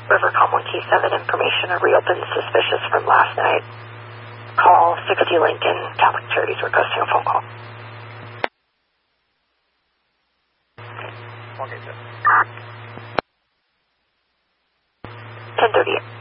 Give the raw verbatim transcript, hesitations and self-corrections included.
Rivercom one Key seven information, a reopened suspicious from last night. Call sixty Lincoln, Catholic Charities requesting a phone call. Okay, sir. ten thirty-eight.